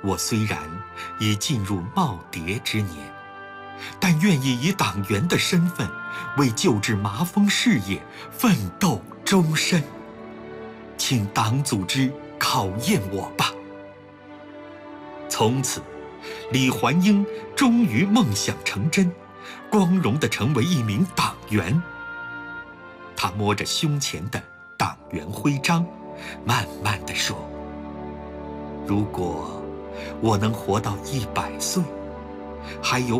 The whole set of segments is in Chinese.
我虽然已进入耄耋之年，但愿意以党员的身份为救治麻风事业奋斗终身。请党组织考验我吧。从此，李环英终于梦想成真，光荣地成为一名党员。他摸着胸前的党员徽章，慢慢地说：如果我能活到100岁，还有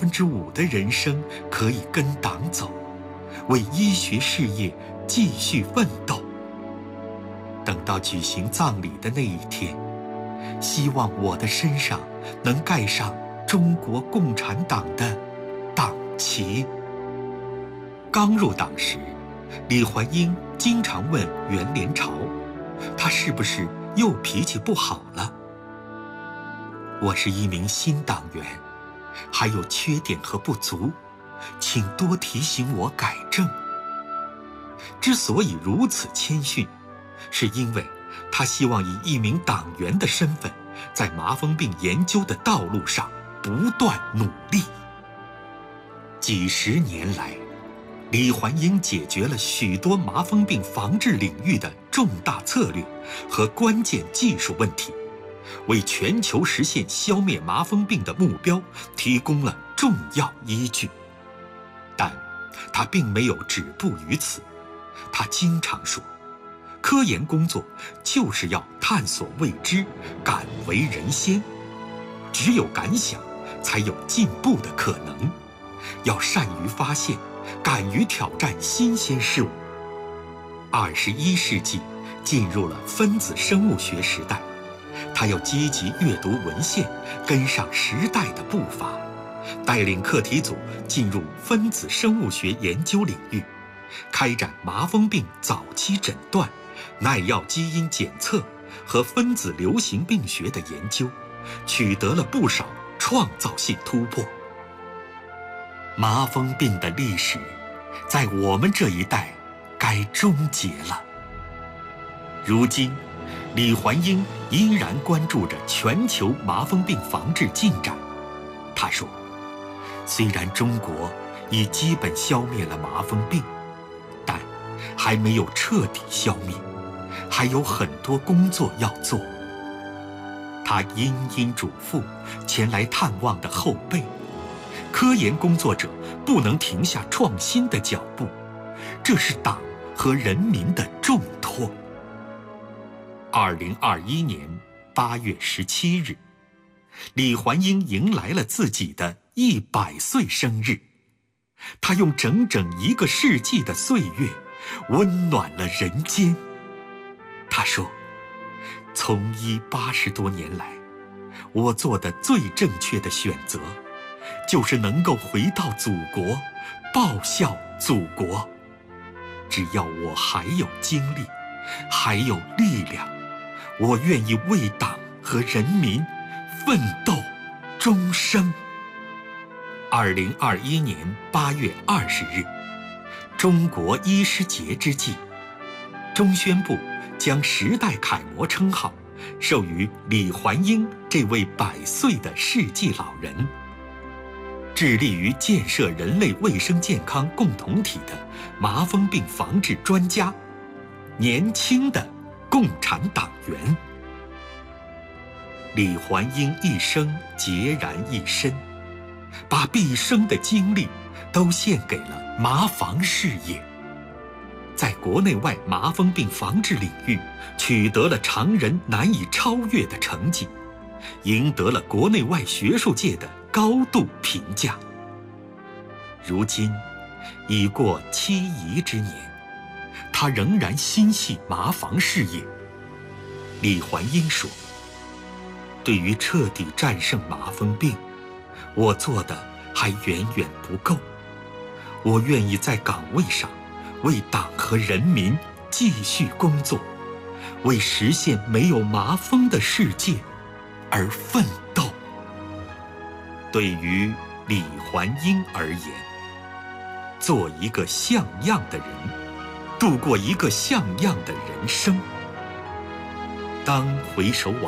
5%的人生可以跟党走，为医学事业继续奋斗。等到举行葬礼的那一天，希望我的身上能盖上中国共产党的党旗。刚入党时，李环英经常问袁连朝，他是不是又脾气不好了？我是一名新党员，还有缺点和不足，请多提醒我改正。之所以如此谦逊，是因为他希望以一名党员的身份，在麻风病研究的道路上不断努力。几十年来，李环英解决了许多麻风病防治领域的重大策略和关键技术问题，为全球实现消灭麻风病的目标提供了重要依据。但他并没有止步于此，他经常说，科研工作就是要探索未知，敢为人先。只有敢想，才有进步的可能。要善于发现，敢于挑战新鲜事物。21世纪进入了分子生物学时代，他要积极阅读文献，跟上时代的步伐，带领课题组进入分子生物学研究领域，开展麻风病早期诊断、耐药基因检测和分子流行病学的研究，取得了不少创造性突破。麻风病的历史，在我们这一代该终结了。如今，李环英依然关注着全球麻风病防治进展。他说，虽然中国已基本消灭了麻风病，但还没有彻底消灭，还有很多工作要做。他殷殷嘱咐前来探望的后辈，科研工作者不能停下创新的脚步，这是党和人民的重托。2021年8月17日，李环英迎来了自己的100岁生日。他用整整1个世纪的岁月，温暖了人间。他说，从医80多年来，我做的最正确的选择，就是能够回到祖国，报效祖国。只要我还有精力，还有力量，我愿意为党和人民奋斗终生。2021年8月20日，中国医师节之际，中宣部将时代楷模称号授予李环英这位100岁的世纪老人。致力于建设人类卫生健康共同体的麻风病防治专家，年轻的共产党员。李环英一生孑然一身，把毕生的精力都献给了麻防事业，在国内外麻风病防治领域取得了常人难以超越的成绩，赢得了国内外学术界的高度评价。如今已过7遗之年，他仍然心系麻防事业。李环英说，对于彻底战胜麻风病，我做的还远远不够。我愿意在岗位上为党和人民继续工作，为实现没有麻风的世界而奋斗。对于李环英而言，做一个像样的人，度过一个像样的人生。当回首往